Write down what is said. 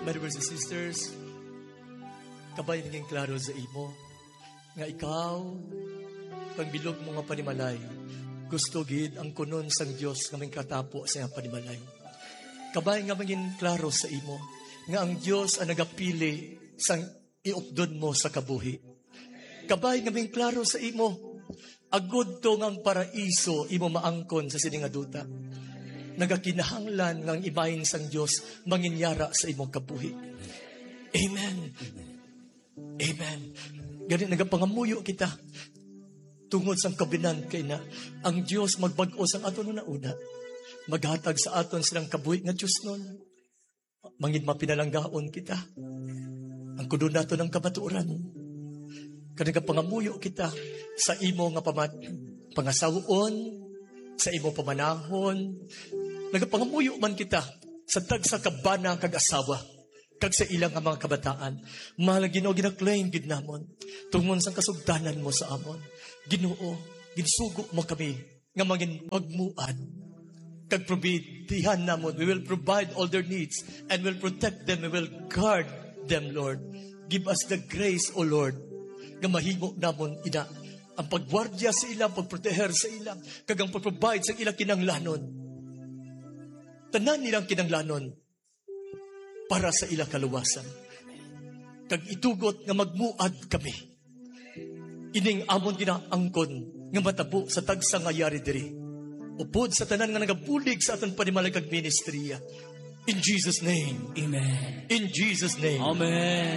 My brothers and sisters, kabay naging klaro sa imo nga ikaw pagbilog mo nga panimalay gusto gid ang kunon sang Dios nga katapo sa iyang panimalay. Kabay nga maging klaro sa imo nga ang Dios ang nagapili sang iupdon mo sa kabuhi. Kabay nga maging klaro sa imo agud to ngang paraiso imo maangkon sa sining nga duta. Nagakinahanglan ngang ibahin sang Dios manginyara sa imong kabuhi. Amen. Amen. Gani nagapangamuyo kita tungod sang kabinan kay na ang Dios magbag-o sang aton na una. Maghatag sa aton silang kabuhi nga Dios nun. Mangin mapinalanggaon kita. Ang kuno nato ng kabaturan. Kani nagapangamuyo kita sa imo nga pangasawon, sa imo pamanahon. Nagapangamuyo man kita sa tagsa kabana kag asawa kag sa ilang nga mga kabataan. Mahal Ginoo ginaklaim gid namon tungod sa kasugdanan mo sa amon. Ginoo, ginsugo mo kami nga maging magmuad kag probidihan namon. We will provide all their needs and will protect them. We will guard them, Lord. Give us the grace, O Lord, nga mahimo namon ina ang pagwardya sa ilang, pagproteher sa ilang, kag ang pagprovide sa ilang kinanglanon. Tanan nilang kinanglanon para sa ilang kaluwasan. Kag itugot nga magmuad kami. Ining amon ginaangkon nga matabo sa tagsa nga yari diri. Upod sa tanan nga nagabulig sa aton panimalay kag ministriya. In Jesus' name. Amen. In Jesus' name. Amen.